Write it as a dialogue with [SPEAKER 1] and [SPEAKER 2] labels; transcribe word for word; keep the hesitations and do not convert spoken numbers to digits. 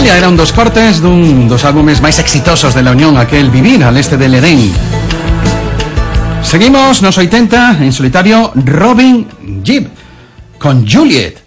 [SPEAKER 1] Italia. Eran dos cortes dun dos álbumes máis exitosos de la Unión, aquel Vivir al este del Edén. Seguimos nos oitenta, en solitario Robin Gibb con Juliet.